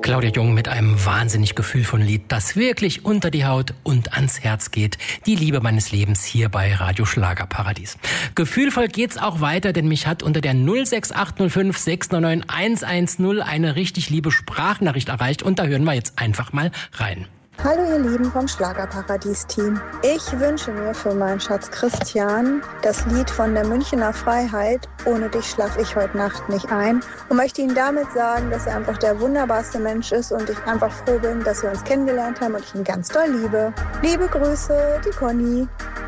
Claudia Jung mit einem wahnsinnig gefühlvollen Lied, das wirklich unter die Haut und ans Herz geht. Die Liebe meines Lebens hier bei Radio Schlagerparadies. Gefühlvoll geht's auch weiter, denn mich hat unter der 06805 699 110 eine richtig liebe Sprachnachricht erreicht und da hören wir jetzt einfach mal rein. Hallo ihr Lieben vom Schlagerparadies-Team. Ich wünsche mir für meinen Schatz Christian das Lied von der Münchener Freiheit "Ohne dich schlaf ich heute Nacht nicht ein" und möchte ihm damit sagen, dass er einfach der wunderbarste Mensch ist und ich einfach froh bin, dass wir uns kennengelernt haben und ich ihn ganz doll liebe. Liebe Grüße, die Conny.